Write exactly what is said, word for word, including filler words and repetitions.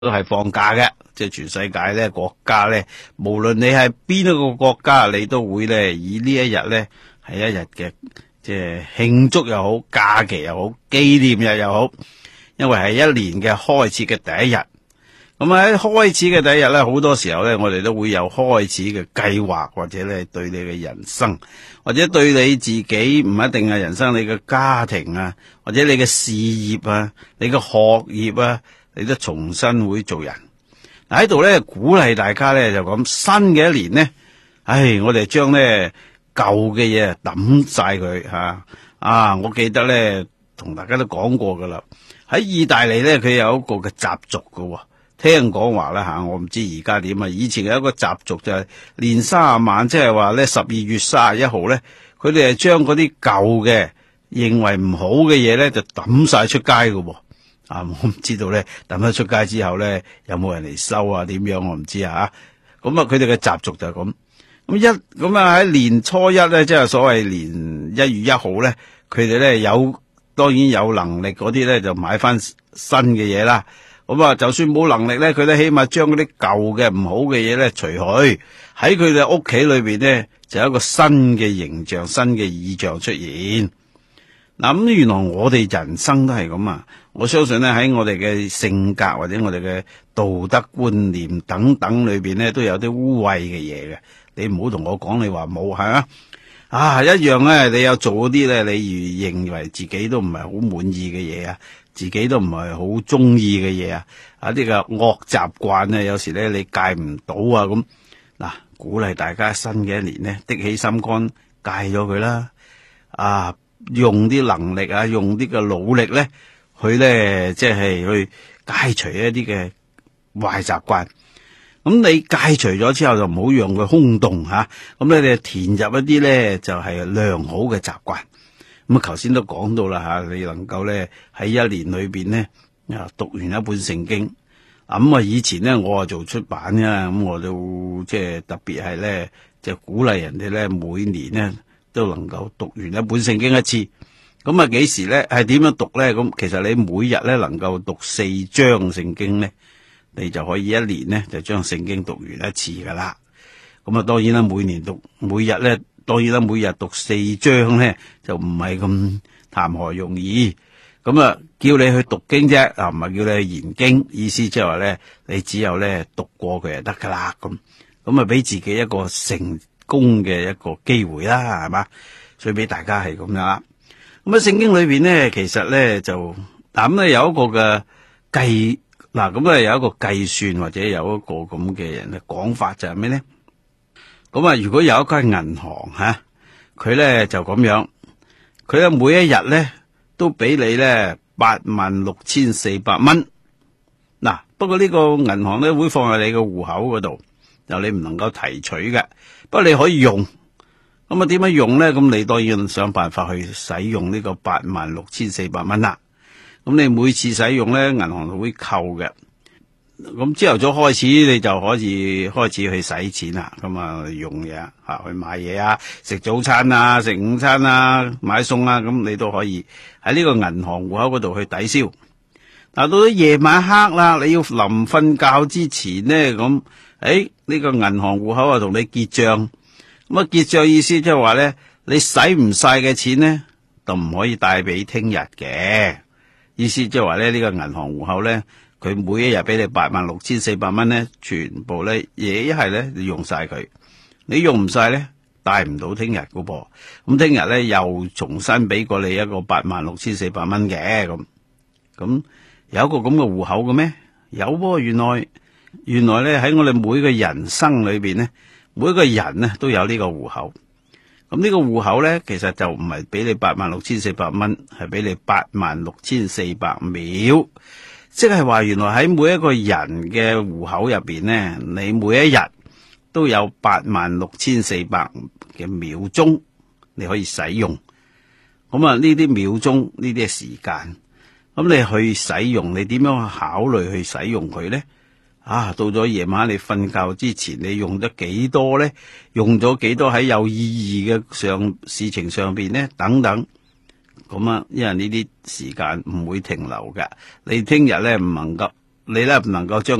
都係放假嘅，即係全世界咧國家咧，無論你係邊一個國家，你都會咧以呢一日咧係一日嘅即係慶祝又好，假期又好，紀念日又好，因為係一年嘅開始嘅第一日。咁喺開始嘅第一日咧，好多時候咧，我哋都會有開始嘅計劃，或者咧對你嘅人生，或者對你自己唔一定係人生，你嘅家庭啊，或者你嘅事業啊，你嘅學業啊。你都重新會做人。嗱喺度咧鼓勵大家咧就咁，新嘅一年呢，唉，我哋將咧舊嘅嘢抌晒佢吓。啊，我記得咧同大家都講過噶啦，喺意大利咧佢有一個嘅習俗噶，聽講話啦吓，我唔知而家點啊。以前有一個習俗就係年卅晚，即係話咧十二月卅一號咧，佢哋係將嗰啲舊嘅認為唔好嘅嘢咧就抌晒出街噶。啊！我唔知道咧，抌咗出街之後咧，有冇人嚟收啊？點樣我唔知啊！咁啊，佢哋嘅習俗就係咁。咁一咁啊喺年初一咧，即係所謂年一月一號咧，佢哋咧有當然有能力嗰啲咧，就買翻新嘅嘢啦。咁啊，就算冇能力咧，佢都起碼將嗰啲舊嘅唔好嘅嘢咧除去，喺佢哋屋企裏邊咧，就有一個新嘅形象、新嘅意象出現。嗱，咁原來我哋人生都係咁啊！我相信咧喺我哋嘅性格或者我哋嘅道德觀念等等裏邊咧，都有啲污穢嘅嘢嘅。你唔好同我講你話冇，係啊啊一樣咧，你有做嗰啲咧，你如認為自己都唔係好滿意嘅嘢啊，自己都唔係好中意嘅嘢啊，啊啲個惡習慣咧，有時咧你戒唔到啊咁。嗱，鼓勵大家新嘅一年咧，的起心肝戒咗佢啦，啊！用啲能力啊，用啲嘅努力咧，去咧即係去戒除一啲嘅壞習慣。咁你戒除咗之後，就唔好讓佢空洞吓。咁咧你填入一啲咧就係良好嘅習慣。咁啊，頭先都講到啦吓，你能夠咧喺一年裏邊咧啊讀完一本聖經。咁啊，以前咧我啊做出版嘅，咁我都即係特別係咧，即係鼓勵人哋咧每年咧。都能夠讀完一本聖經一次，咁啊幾時咧？係點樣讀咧？咁其實你每日咧能夠讀四章聖經咧，你就可以一年咧就將聖經讀完一次噶啦。咁啊，當然啦，每年讀每日咧，當然啦，每日讀四章咧就唔係咁談何容易。咁啊，叫你去讀經啫，啊唔係叫你去研經，意思即係話咧，你只有咧讀過佢就得噶啦。咁咁啊，俾自己一個成功嘅一個機會啦，係嘛？所以俾大家係咁樣啦。咁喺聖經裏邊咧，其實咧就嗱咁咧有一個嘅計嗱咁咧有一個計算或者有一個咁嘅人嘅講法就係咩咧？咁啊，如果有一間銀行吓，佢咧就咁樣，佢咧每一日咧都俾你咧八萬六千四百蚊。嗱，不過呢個銀行咧會放喺你個戶口嗰度，就你唔能夠提取嘅。不過你可以用，咁啊點樣用咧？咁你當然想辦法去使用呢個八萬六千四百蚊啦。咁你每次使用咧，銀行就會扣嘅。咁朝頭早開始你就可以開始去使錢啦。咁啊用嘢吓，去買嘢啊，食早餐啊，食午餐啊，買餸啊，咁你都可以喺呢個銀行戶口嗰度去抵消。但到咗夜晚黑啦，你要臨瞓覺之前咧，咁。誒，呢個銀行戶口啊，同你結賬，咁啊結賬意思即係話咧，你使唔晒嘅錢咧，就唔可以帶俾聽日嘅。意思即係話咧，呢個銀行戶口咧，佢每一日俾你八萬六千四百蚊咧，全部咧嘢一係咧你用晒佢，你用唔晒咧帶唔到聽日噶噃。咁聽日咧又重新俾過你一個八萬六千四百蚊嘅咁。咁有一個咁嘅戶口嘅咩？有喎，原來。原來咧喺我哋每個人生裏邊咧，每個人咧都有呢個戶口。咁呢個戶口咧，其實就唔係俾你八萬六千四百蚊，係俾你八萬六千四百秒。即係話原來喺每一個人嘅戶口入邊咧，你每一日都有八萬六千四百嘅秒鐘你可以使用。咁啊，呢啲秒鐘呢啲係時間，咁你去使用，你點樣考慮去使用佢咧？啊，到咗夜晚你瞓覺之前，你用得幾多咧？用咗幾多喺有意義嘅上事情上邊咧？等等，咁啊，因為呢啲時間唔會停留㗎。你聽日咧唔能夠你咧唔能夠將